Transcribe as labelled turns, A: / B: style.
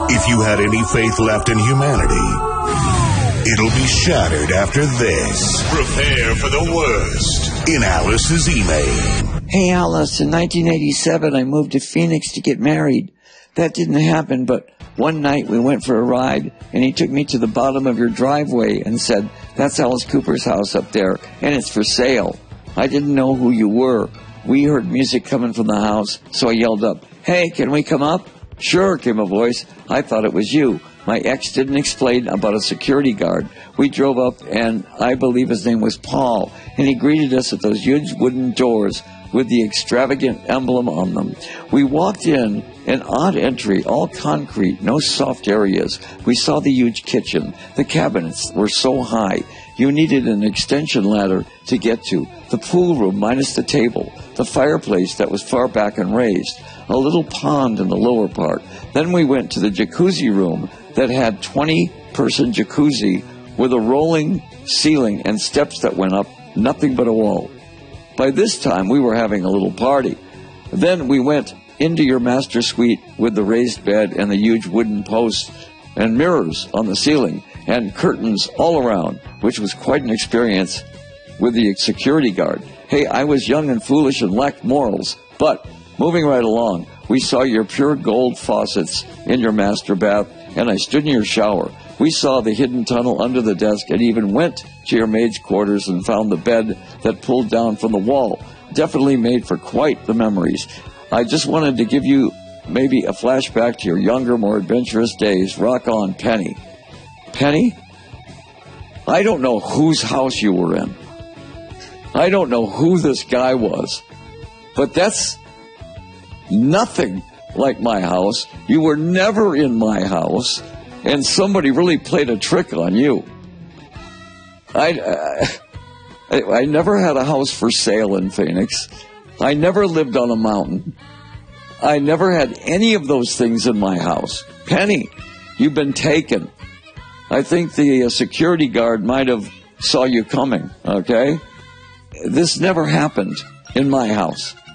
A: If you had any faith left in humanity, it'll be shattered after this. Prepare for the worst in Alice's email.
B: Hey, Alice, in 1987, I moved to Phoenix to get married. That didn't happen, but one night we went for a ride, and he took me to the bottom of your driveway and said, "That's Alice Cooper's house up there, and it's for sale." I didn't know who you were. We heard music coming from the house, so I yelled up, "Hey, can we come up?" "Sure," came a voice. I thought it was you. My ex didn't explain about a security guard. We drove up, and I believe his name was Paul, and he greeted us at those huge wooden doors with the extravagant emblem on them. We walked in, an odd entry, all concrete, no soft areas. We saw the huge kitchen. The cabinets were so high, you needed an extension ladder to get to. The pool room minus the table. The fireplace that was far back and raised. A little pond in the lower part. Then we went to the jacuzzi room that had 20-person jacuzzi with a rolling ceiling and steps that went up, nothing but a wall. By this time, we were having a little party. Then we went into your master suite with the raised bed and the huge wooden posts and mirrors on the ceiling and curtains all around, which was quite an experience with the security guard. Hey, I was young and foolish and lacked morals, but moving right along, we saw your pure gold faucets in your master bath, and I stood in your shower. We saw the hidden tunnel under the desk and even went to your maid's quarters and found the bed that pulled down from the wall. Definitely made for quite the memories. I just wanted to give you maybe a flashback to your younger, more adventurous days. Rock on, Penny. Penny? I don't know whose house you were in. I don't know who this guy was. But that's nothing like my house. You were never in my house. And somebody really played a trick on you. I never had a house for sale in Phoenix. I never lived on a mountain. I never had any of those things in my house. Penny, you've been taken. I think the security guard might have saw you coming, okay? This never happened in my house.